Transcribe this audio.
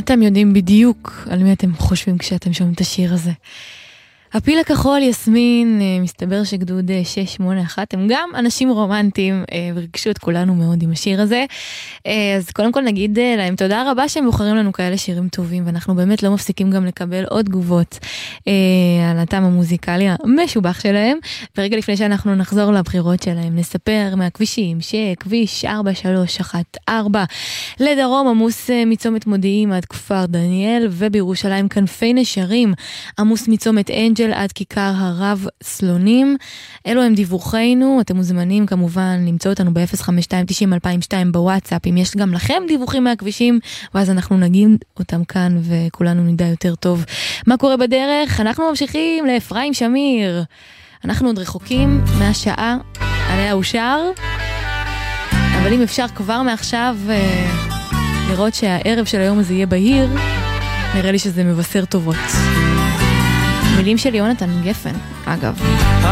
אתם יודעים בדיוק על מי אתם חושבים כשאתם שומעים את השיר הזה. הפיל הכחול, יסמין, מסתבר שגדוד 681, הם גם אנשים רומנטיים, ורגשו את כולנו מאוד עם השיר הזה. אז קודם כל נגיד להם תודה רבה שהם בוחרים לנו כאלה שירים טובים, ואנחנו באמת לא מפסיקים גם לקבל עוד תגובות על הטעם המוזיקלי המשובח שלהם. ורגע לפני שאנחנו נחזור לבחירות שלהם, נספר מהכבישים שכביש 4314 לדרום עמוס מצומת מודיעין עד כפר דניאל, ובירושלים כנפי נשרים עמוס מצומת אנג'ל עד כיכר הרב סלונים. אלו הם דיווחנו, אתם מוזמנים כמובן למצוא אותנו ב-05290-2002 בוואטסאפ, אם יש גם לכם דיווחים מהכבישים, ואז אנחנו נגיד אותם כאן וכולנו נדע יותר טוב מה קורה בדרך. אנחנו ממשיכים לאפרים שמיר, אנחנו עוד רחוקים מהשעה עליה אושר, אבל אם אפשר כבר מעכשיו לראות שהערב של היום הזה יהיה בהיר, נראה לי שזה מבשר טובות. מילים של יונתן גפן, אגב.